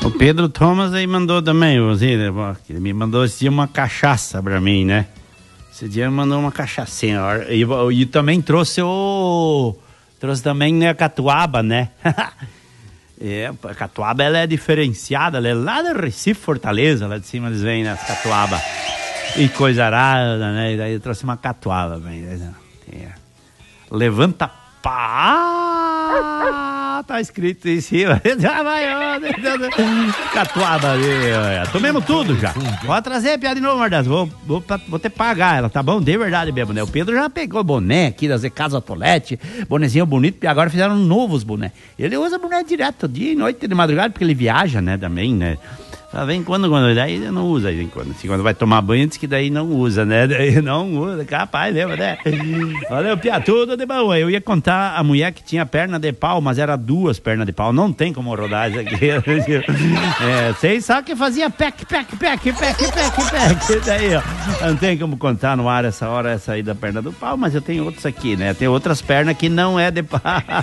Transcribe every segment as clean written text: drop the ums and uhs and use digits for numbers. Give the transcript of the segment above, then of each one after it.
O Pedro Thomas aí mandou também, ele me mandou esse dia uma cachaça pra mim, né? Esse dia ele mandou uma cachaçinha. E também trouxe também, né, a catuaba, né? A catuaba, ela é diferenciada, ela é lá do Recife, Fortaleza, lá de cima eles vêm nas catuaba. E coisa arada, né? E daí eu trouxe uma catuaba, né? Levanta pá! Tá escrito em cima. Já vai, catuaba ali. Tomemos tudo já. Pode trazer a piada de novo, Mardaz. Vou ter que pagar ela, tá bom? De verdade mesmo, né? O Pedro já pegou boné aqui da Zé Casa Tolete, bonezinho bonito, e agora fizeram novos boné. Ele usa boné direto, dia e noite, de madrugada, porque ele viaja, né? Também, né? Só vem quando daí não usa, quando vai tomar banho, diz que daí não usa, né? Daí não usa, capaz, lembra, né? Valeu, Pia, tudo de bom. Eu ia contar a mulher que tinha perna de pau, mas era 2 pernas de pau, não tem como rodar isso aqui. Vocês sabem que fazia pec. Daí, ó, não tem como contar no ar essa hora, essa aí da perna do pau, mas eu tenho outros aqui, né? Tem outras pernas que não é de pau.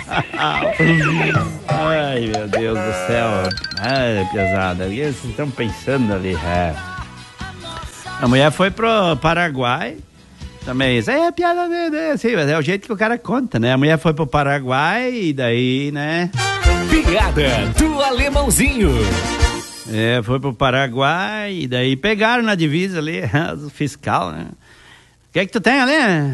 Ai, meu Deus do céu. Ai, pesada. Vocês estão pensando ali, A mulher foi pro Paraguai. Também isso é piada assim, mas é o jeito que o cara conta, né? A mulher foi pro Paraguai e daí, né? Piada do Alemãozinho. Foi pro Paraguai e daí pegaram na divisa ali, o fiscal, né? O que é que tu tem ali?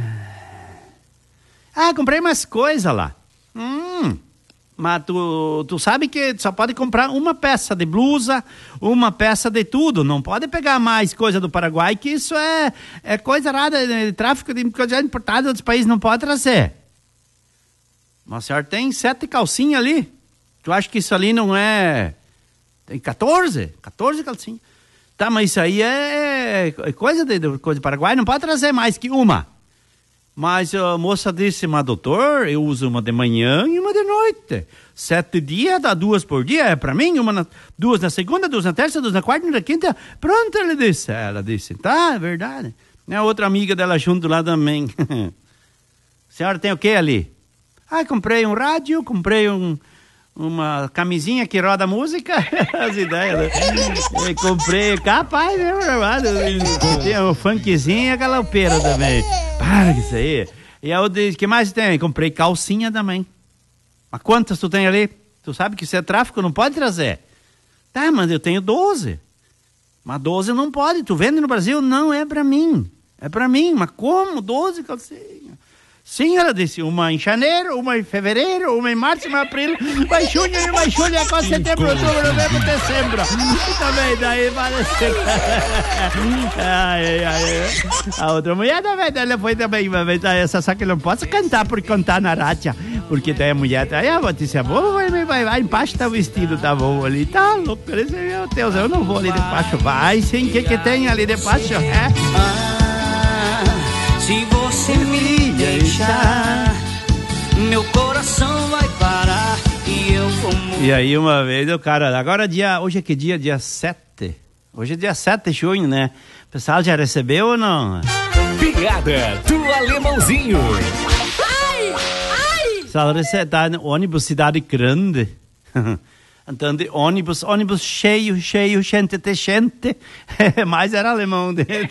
Comprei umas coisas lá. Mas tu sabe que só pode comprar uma peça de blusa, uma peça de tudo. Não pode pegar mais coisa do Paraguai, que isso é coisa errada, de tráfico de coisa importada dos países, não pode trazer. Mas a senhora tem 7 calcinhas ali. Tu acha que isso ali não é... Tem 14 calcinhas. Tá, mas isso aí é coisa do Paraguai, não pode trazer mais que uma. Mas a moça disse, mas doutor, eu uso uma de manhã e uma de noite. 7 dias, dá 2 por dia, é pra mim, 2 na segunda, 2 na terça, 2 na quarta, 2 na quinta. Pronto, ela disse, tá, é verdade. A outra amiga dela junto lá também. A senhora tem o que ali? Comprei um rádio, comprei uma camisinha que roda música, as ideias, né? Comprei, capaz, né? Tem um funkzinho e a galopeira também. Para com isso aí. E eu disse, o que mais tem? Comprei calcinha também. Mas quantas tu tem ali? Tu sabe que isso é tráfico, não pode trazer. Tá, mas eu tenho 12. Mas 12 não pode, tu vende no Brasil? Não, é pra mim. É pra mim, mas como 12 calcinhas? Sim, ela disse, uma em janeiro, uma em fevereiro, uma em março, uma em abril, uma em junho, é quase setembro, outubro, novembro, dezembro. E também, daí vai ser... A outra mulher também, ela foi também, essa só que eu não posso cantar por contar na rádio, porque daí a mulher, aí a notícia boa, vai, embaixo tá o vestido, tá bom ali, tá louco, meu Deus, eu não vou ali debaixo, vai sim, o que tem ali debaixo, se você me deixar, meu coração vai parar e eu vou morrer. E aí uma vez o cara, agora hoje é que dia? Dia 7. Hoje é dia 7 de junho, né? O pessoal já recebeu ou não? Piada do Alemãozinho. Pessoal, você tá no ônibus Cidade Grande. Andando de ônibus cheio, gente. Mas era alemão dele.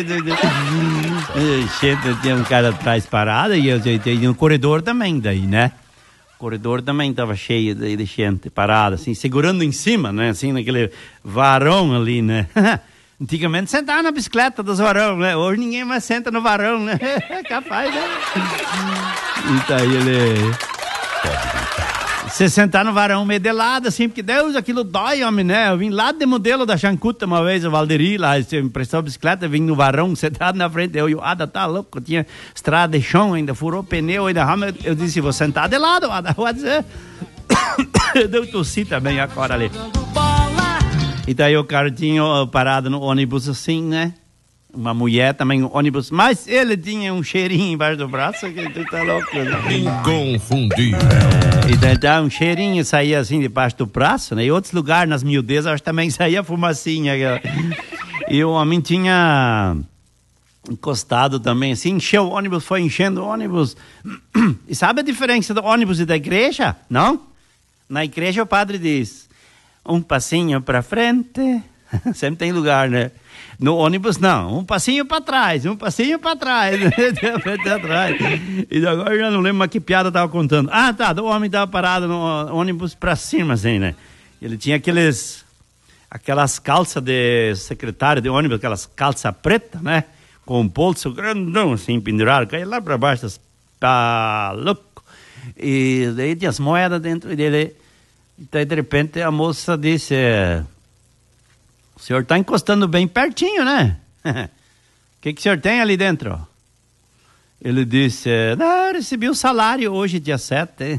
Gente, tinha um cara atrás parado e eu tinha um corredor também daí, né? O corredor também estava cheio de gente parada, assim, segurando em cima, né? Assim, naquele varão ali, né? Antigamente sentava na bicicleta dos varão, né? Hoje ninguém mais senta no varão, né? Capaz, né? Então ele... Você sentar no varão meio de lado, assim, porque Deus, aquilo dói, homem, né? Eu vim lá de modelo da Xancuta uma vez, o Valderi, lá, você me prestou a bicicleta, vim no varão, sentado na frente, eu tá louco, tinha estrada de chão ainda, furou pneu ainda, eu disse, vou sentar de lado, vou dizer. Deu tossi também agora ali. E daí o cara tinha parado no ônibus assim, né? Uma mulher também, um ônibus, mas ele tinha um cheirinho embaixo do braço, que tu tá louco, né? Inconfundível. E daí um cheirinho saía assim debaixo do braço, né? E outros lugares, nas miudezas, acho que também saía fumacinha. E o homem tinha encostado também, assim, encheu o ônibus, foi enchendo o ônibus. E sabe a diferença do ônibus e da igreja? Não? Na igreja o padre diz, um passinho pra frente. Sempre tem lugar, né? No ônibus, não. Um passinho pra trás, um passinho pra trás. Atrás. E agora eu já não lembro mais que piada eu tava contando. Ah, tá. O homem tava parado no ônibus pra cima, assim, né? Ele tinha aquelas calças de secretário de ônibus, aquelas calças pretas, né? Com um bolso grandão, assim, pendurado. Caía lá pra baixo, tá louco. E daí tinha as moedas dentro dele. Então, de repente, a moça disse... O senhor está encostando bem pertinho, né? O que o senhor tem ali dentro? Ele disse, recebi o salário hoje, dia 7.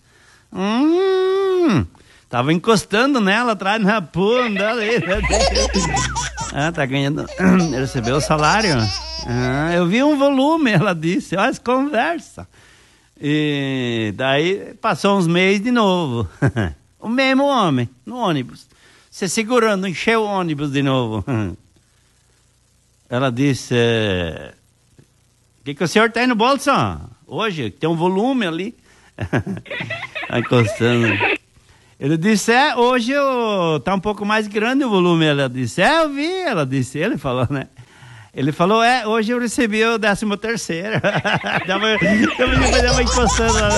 Tava encostando nela atrás na bunda ali. Tá ganhando. Recebeu o salário? Eu vi um volume, ela disse. Olha as conversas. E daí passou uns meses de novo. O mesmo homem, no ônibus. Se segurando, encheu o ônibus de novo. Ela disse, o que o senhor tem no bolso? Hoje, tem um volume ali. Encostando. Ele disse, hoje tá um pouco mais grande o volume. Ela disse, eu vi. Ela disse, ele falou, né? Ele falou, hoje eu recebi o 13º. Tava encostando lá.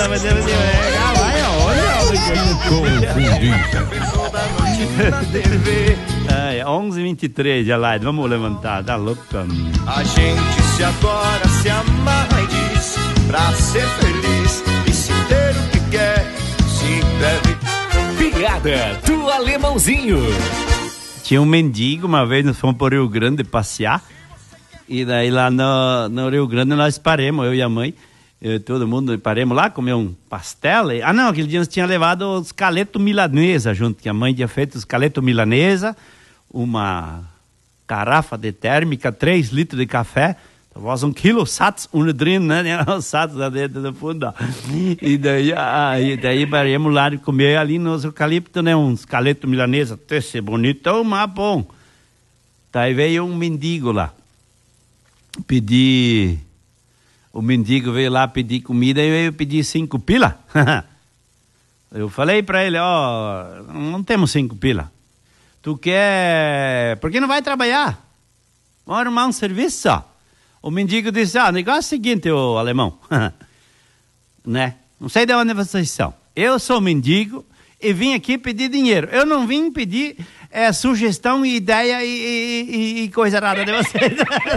É 11h23 de live, vamos levantar, tá louco? A gente se adora, se ama e diz pra ser feliz e se ter o que quer, se deve. Piada do Alemãozinho. Tinha um mendigo, uma vez nós fomos pro Rio Grande passear. E daí lá no Rio Grande nós paremos, eu e a mãe, todo mundo paremos lá, comer um pastel. Não, aquele dia nós tínhamos levado os caletos milanesa junto, que a mãe tinha feito os caletos milanesa, uma garrafa de térmica, 3 litros de café, talvez 1 quilo Satz drin, né? O Satz lá dentro do fundo. Ó. E daí paremos lá de comer ali nos eucaliptos, né? Uns caletos milanesa, esse bonitão, mas bom. Daí veio um mendigo lá. O mendigo veio lá pedir comida e veio pedir 5 pila. Eu falei pra ele, não temos 5 pila. Tu quer... Por que não vai trabalhar? Vamos arrumar um serviço, ó. O mendigo disse, o negócio é o seguinte, ô alemão. Né? Não sei de onde vocês são. Eu sou mendigo e vim aqui pedir dinheiro. Eu não vim pedir sugestão, ideia e coisa nada de vocês.